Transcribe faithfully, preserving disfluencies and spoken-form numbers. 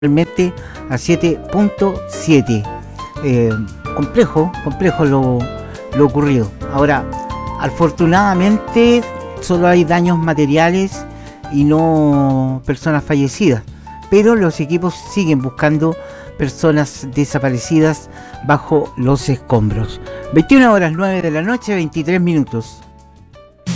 realmente a siete punto siete. Eh, complejo, complejo lo, lo ocurrido. Ahora, afortunadamente solo hay daños materiales y no personas fallecidas, pero los equipos siguen buscando personas desaparecidas bajo los escombros. veintiuna horas nueve de la noche, veintitrés minutos.